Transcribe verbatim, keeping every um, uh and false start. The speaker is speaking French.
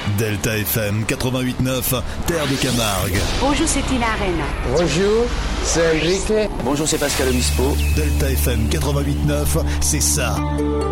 Delta F M quatre-vingt-huit neuf, Terre de Camargue. Bonjour, c'est Tina Arena. Bonjour, c'est Enrique. Bonjour, c'est Pascal Obispo. Delta F M quatre-vingt-huit neuf, c'est ça.